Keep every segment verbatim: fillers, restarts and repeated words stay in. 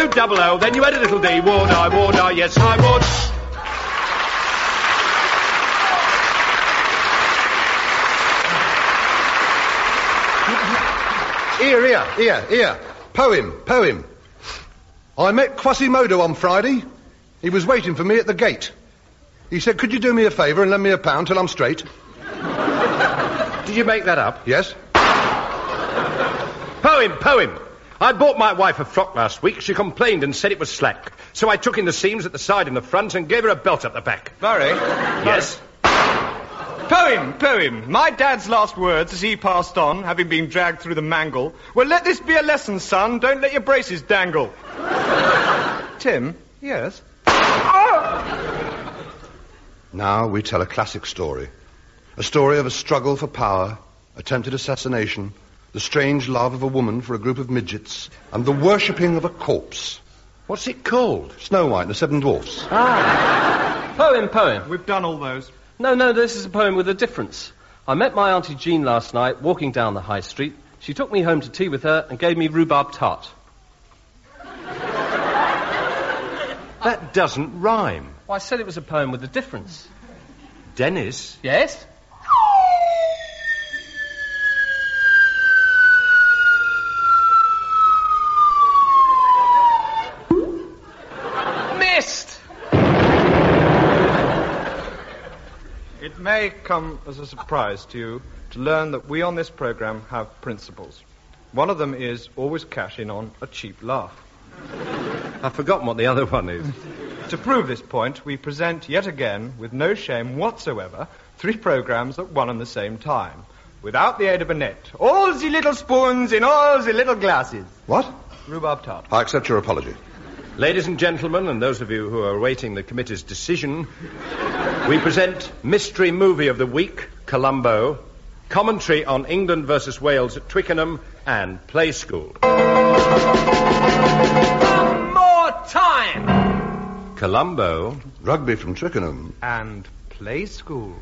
W double O, then you add a little D. Would I, would I, yes I would. Here, here, here, here. Poem, poem. I met Quasimodo on Friday. He was waiting for me at the gate. He said, could you do me a favour and lend me a pound till I'm straight? Did you make that up? Yes. Poem, poem. I bought my wife a frock last week. She complained and said it was slack. So I took in the seams at the side and the front and gave her a belt up the back. Murray? Yes? Poem, poem. My dad's last words as he passed on, having been dragged through the mangle, were, let this be a lesson, son. Don't let your braces dangle. Tim? Yes? Now we tell a classic story. A story of a struggle for power, attempted assassination, the strange love of a woman for a group of midgets, and the worshipping of a corpse. What's it called? Snow White and the Seven Dwarfs. Ah. Poem, poem. We've done all those. No, no, this is a poem with a difference. I met my Auntie Jean last night walking down the high street. She took me home to tea with her and gave me rhubarb tart. That doesn't rhyme. Well, I said it was a poem with a difference. Dennis? Yes? Missed! It may come as a surprise to you to learn that we on this programme have principles. One of them is always cash in on a cheap laugh. I've forgotten what the other one is. To prove this point, we present yet again, with no shame whatsoever, three programmes at one and the same time, without the aid of a net. All the little spoons in all the little glasses. What? Rhubarb tart. I accept your apology. Ladies and gentlemen, and those of you who are awaiting the committee's decision, we present Mystery Movie of the Week, Columbo, commentary on England versus Wales at Twickenham, and Play School. One more time! Columbo. Rugby from Twickenham. And Play School.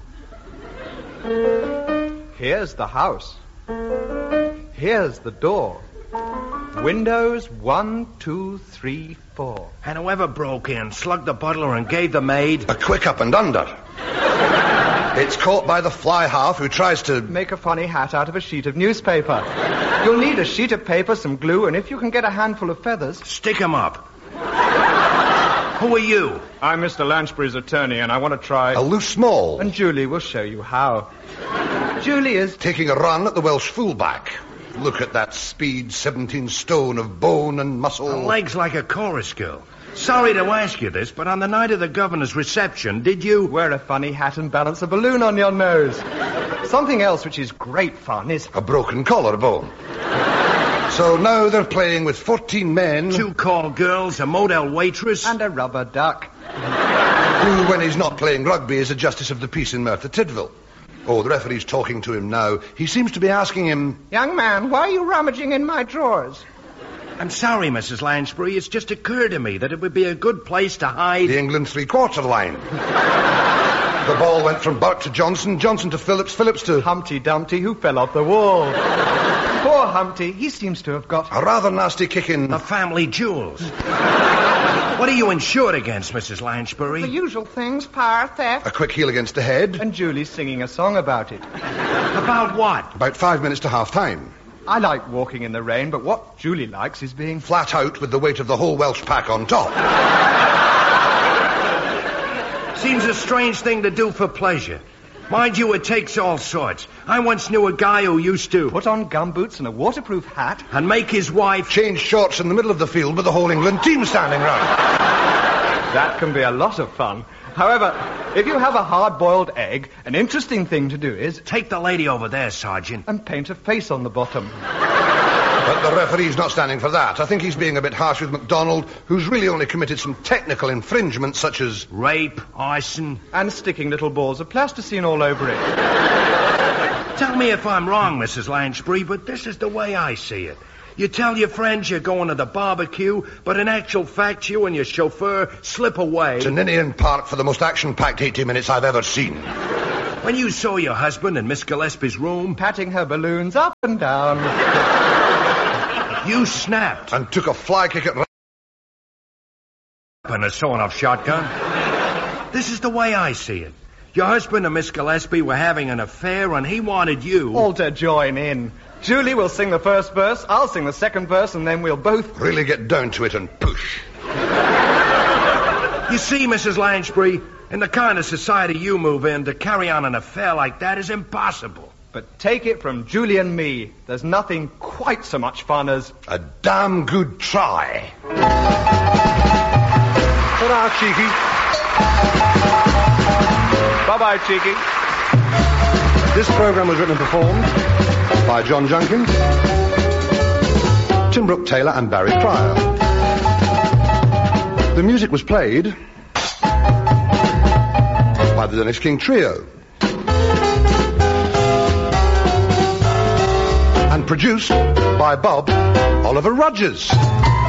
Here's the house. Here's the door. Windows one, two, three, four. And whoever broke in slugged the butler and gave the maid A quick up and under. It's caught by the fly half who tries to... Make a funny hat out of a sheet of newspaper. You'll need a sheet of paper, some glue, and if you can get a handful of feathers... Stick 'em up. Who are you? I'm Mister Lanchbury's attorney, and I want to try... A loose small. And Julie will show you how. Julie is... Taking a run at the Welsh fullback. Look at that speed, seventeen stone of bone and muscle. The legs like a chorus girl. Sorry to ask you this, but on the night of the governor's reception, did you... Wear a funny hat and balance a balloon on your nose. Something else which is great fun is... A broken collarbone. So now they're playing with fourteen men... Two call girls, a model waitress... And a rubber duck. Who, when he's not playing rugby, is a justice of the peace in Merthyr Tydfil. Oh, the referee's talking to him now. He seems to be asking him... Young man, why are you rummaging in my drawers? I'm sorry, Missus Lansbury. It's just occurred to me that it would be a good place to hide... The England three-quarter line. The ball went from Burke to Johnson, Johnson to Phillips, Phillips to... Humpty Dumpty, who fell off the wall. Poor Humpty, he seems to have got... A rather nasty kick in... The family jewels. What are you insured against, Missus Lansbury? The usual things, power, theft... A quick heel against the head. And Julie's singing a song about it. About what? About five minutes to half-time. I like walking in the rain, but what Julie likes is being... Flat out with the weight of the whole Welsh pack on top. Seems a strange thing to do for pleasure. Mind you, it takes all sorts. I once knew a guy who used to... Put on gumboots and a waterproof hat... And make his wife... Change shorts in the middle of the field with the whole England team standing round. That can be a lot of fun. However, if you have a hard-boiled egg, an interesting thing to do is... Take the lady over there, Sergeant. And paint a face on the bottom. But the referee's not standing for that. I think he's being a bit harsh with MacDonald, who's really only committed some technical infringements such as... Rape, arson... And sticking little balls of plasticine all over it. Tell me if I'm wrong, Missus Lansbury, but this is the way I see it. You tell your friends you're going to the barbecue, but in actual fact you and your chauffeur slip away... To Ninian Park for the most action-packed eighty minutes I've ever seen. When you saw your husband in Miss Gillespie's room... Patting her balloons up and down... You snapped. And took a fly kick at... and a sawn-off shotgun. This is the way I see it. Your husband and Miss Gillespie were having an affair, and he wanted you... all to join in. Julie will sing the first verse, I'll sing the second verse, and then we'll both... Really get down to it and push. You see, Missus Lansbury, in the kind of society you move in, to carry on an affair like that is impossible. But take it from Julie and me, there's nothing quite so much fun as... a damn good try. Ta-ra, Cheeky. Bye-bye, Cheeky. This program was written and performed by John Junkins, Tim Brooke Taylor and Barry Pryor. The music was played by the Dennis King Trio and produced by Bob Oliver Rogers.